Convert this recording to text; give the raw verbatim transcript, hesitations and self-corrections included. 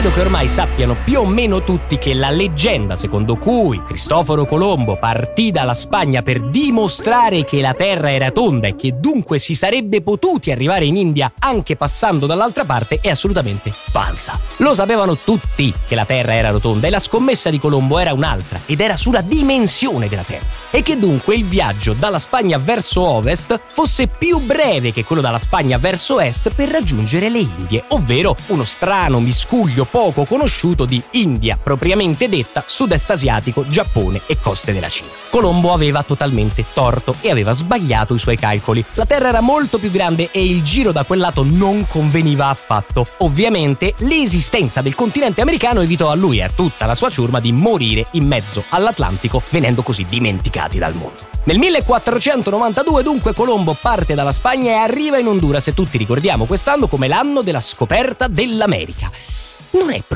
Credo che ormai sappiano più o meno tutti che la leggenda secondo cui Cristoforo Colombo partì dalla Spagna per dimostrare che la terra era tonda e che dunque si sarebbe potuti arrivare in India anche passando dall'altra parte è assolutamente falsa. Lo sapevano tutti che la terra era rotonda e la scommessa di Colombo era un'altra ed era sulla dimensione della terra e che dunque il viaggio dalla Spagna verso ovest fosse più breve che quello dalla Spagna verso est per raggiungere le Indie, ovvero uno strano miscuglio poco conosciuto di India propriamente detta, sud-est asiatico, Giappone e coste della Cina. Colombo aveva totalmente torto e aveva sbagliato i suoi calcoli. La terra era molto più grande e il giro da quel lato non conveniva affatto. Ovviamente l'esistenza del continente americano evitò a lui e a tutta la sua ciurma di morire in mezzo all'Atlantico, venendo così dimenticati dal mondo. Nel millequattrocentonovantadue dunque Colombo parte dalla Spagna e arriva in Honduras e tutti ricordiamo quest'anno come l'anno della scoperta dell'America. Non è